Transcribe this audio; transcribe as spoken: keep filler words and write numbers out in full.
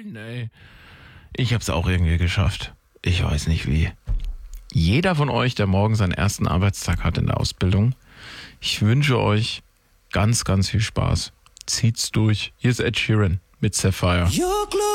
nein, ey. Ich hab's auch irgendwie geschafft. Ich weiß nicht wie. Jeder von euch, der morgen seinen ersten Arbeitstag hat in der Ausbildung, ich wünsche euch ganz, ganz viel Spaß. Zieht's durch. Hier ist Ed Sheeran mit Sapphire.